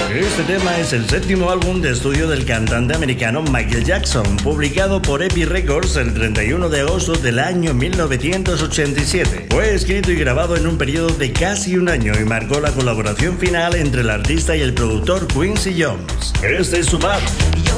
Este tema es el séptimo álbum de estudio del cantante americano Michael Jackson, publicado por Epic Records el 31 de agosto del año 1987. Fue escrito y grabado en un periodo de casi un año y marcó la colaboración final entre el artista y el productor Quincy Jones. Este es su Bad.